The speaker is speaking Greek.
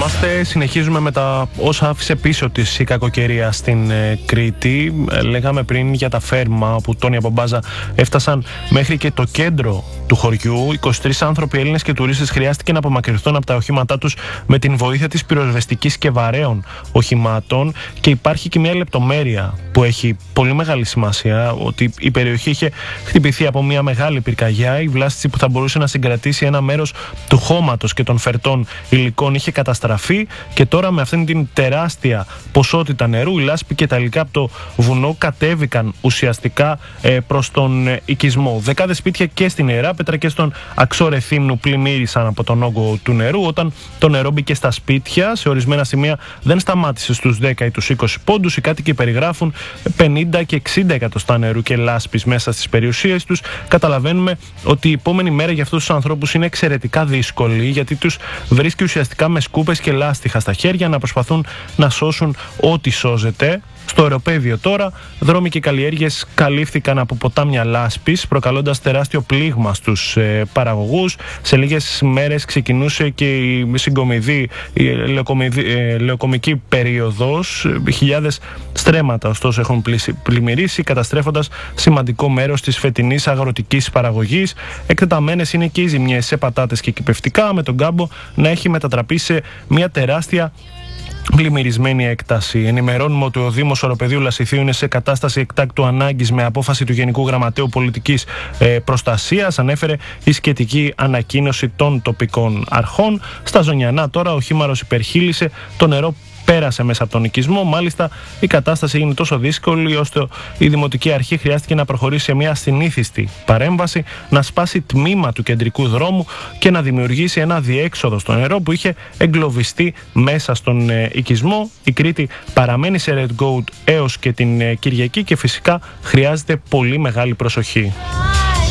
Συνεχίζουμε με τα όσα άφησε πίσω της η κακοκαιρία στην Κρήτη. Λέγαμε πριν για τα φέρμα όπου Τόνια Μπομπάζα έφτασαν μέχρι και το κέντρο του χωριού. 23 άνθρωποι, Έλληνες και τουρίστες, χρειάστηκε να απομακρυνθούν από τα οχήματά τους με την βοήθεια της πυροσβεστικής και βαρέων οχημάτων. Και υπάρχει και μια λεπτομέρεια που έχει πολύ μεγάλη σημασία, ότι η περιοχή είχε χτυπηθεί από μια μεγάλη πυρκαγιά. Η βλάστηση που θα μπορούσε να συγκρατήσει ένα μέρος του χώματος και των φερτών υλικών είχε καταστραφεί, και τώρα με αυτήν την τεράστια ποσότητα νερού, η λάσπη και τα υλικά από το βουνό κατέβηκαν ουσιαστικά προς τον οικισμό. Δεκάδες σπίτια και στην Ιεράπετρα και στον Αξό Ρεθύμνου πλημμύρισαν από τον όγκο του νερού. Όταν το νερό μπήκε στα σπίτια, σε ορισμένα σημεία δεν σταμάτησε στους 10 ή τους 20 πόντους. Οι κάτοικοι περιγράφουν 50 και 60 εκατοστά νερού και λάσπης μέσα στις περιουσίες τους. Καταλαβαίνουμε ότι η επόμενη μέρα για αυτούς τους ανθρώπους είναι εξαιρετικά δύσκολη, γιατί τους βρίσκει ουσιαστικά με σκούπες και λάστιχα στα χέρια να προσπαθούν να σώσουν ό,τι σώζεται. Στο Εροπέδιο τώρα, δρόμοι και καλλιέργειες καλύφθηκαν από ποτάμια λάσπης, προκαλώντας τεράστιο πλήγμα στους παραγωγούς. Σε λίγες μέρες ξεκινούσε και η συγκομιδή, η λεοκομική περίοδος. Χιλιάδες στρέμματα ωστόσο έχουν πλημμυρίσει, καταστρέφοντας σημαντικό μέρος της φετινής αγροτικής παραγωγής. Εκτεταμένες είναι και οι ζημιές σε πατάτες και κυπευτικά, με τον κάμπο να έχει μετατραπεί σε μια τεράστια πλημμυρισμένη έκταση. Ενημερώνουμε ότι ο Δήμος Οροπεδίου Λασιθίου είναι σε κατάσταση εκτάκτου ανάγκης με απόφαση του Γενικού Γραμματέου Πολιτικής Προστασίας. Ανέφερε η σχετική ανακοίνωση των τοπικών αρχών. Στα Ζωνιανά τώρα ο χήμαρος υπερχείλησε, το νερό πέρασε μέσα από τον οικισμό. Μάλιστα, η κατάσταση έγινε τόσο δύσκολη ώστε η Δημοτική Αρχή χρειάστηκε να προχωρήσει σε μια ασυνήθιστη παρέμβαση, να σπάσει τμήμα του κεντρικού δρόμου και να δημιουργήσει ένα διέξοδο στο νερό που είχε εγκλωβιστεί μέσα στον οικισμό. Η Κρήτη παραμένει σε Red Goat έως και την Κυριακή και φυσικά χρειάζεται πολύ μεγάλη προσοχή.